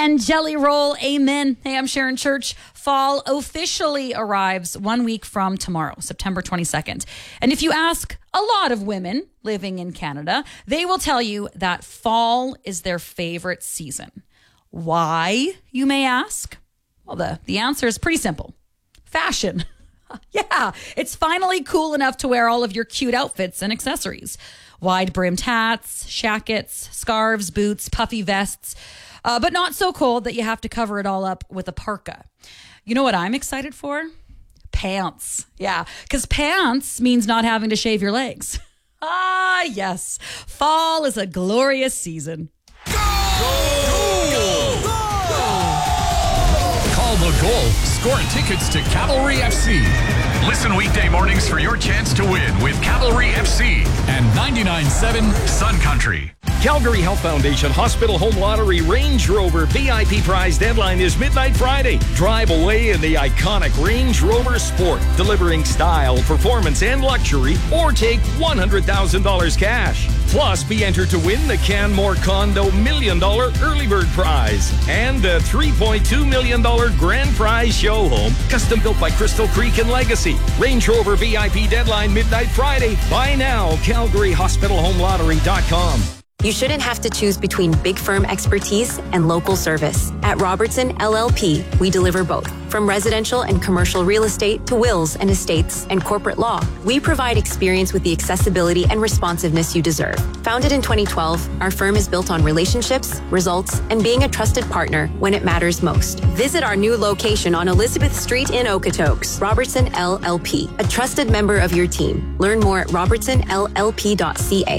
and Jelly Roll. Amen. Hey, I'm Sharon Church. Fall officially arrives 1 week from tomorrow, September 22nd. And if you ask a lot of women living in Canada, they will tell you that fall is their favorite season. Why, you may ask? Well, the answer is pretty simple. Fashion. Yeah, it's finally cool enough to wear all of your cute outfits and accessories. Wide-brimmed hats, shackets, scarves, boots, puffy vests, but not so cold that you have to cover it all up with a parka. You know what I'm excited for? Pants. Yeah, because pants means not having to shave your legs. Ah, yes. Fall is a glorious season. Go! Go! Go! Go! Call the goal. Score tickets to Cavalry FC. Listen weekday mornings for your chance to win with Cavalry FC and 99.7 Sun Country. Calgary Health Foundation Hospital Home Lottery Range Rover VIP prize deadline is midnight Friday. Drive away in the iconic Range Rover Sport, delivering style, performance, and luxury, or take $100,000 cash. Plus, be entered to win the Canmore Condo $1 million early bird prize and the $3.2 million grand prize show home, custom built by Crystal Creek and Legacy. Range Rover VIP deadline midnight Friday. Buy now, CalgaryHospitalHomeLottery.com. You shouldn't have to choose between big firm expertise and local service. At Robertson LLP, we deliver both. From residential and commercial real estate to wills and estates and corporate law, we provide experience with the accessibility and responsiveness you deserve. Founded in 2012, our firm is built on relationships, results, and being a trusted partner when it matters most. Visit our new location on Elizabeth Street in Okotoks. Robertson LLP, a trusted member of your team. Learn more at robertsonllp.ca.